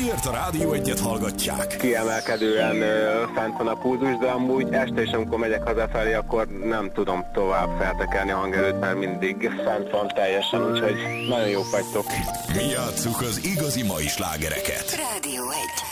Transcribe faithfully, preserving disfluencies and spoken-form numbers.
Miért a Rádió Egyet hallgatják? Kiemelkedően ö, fent van a pulzus, de amúgy este is, amikor megyek hazafelé, akkor nem tudom tovább feltekelni a hangerőt, mert mindig fent van teljesen, úgyhogy nagyon jók vagytok. Mi játsszuk az igazi mai slágereket. Rádió egy.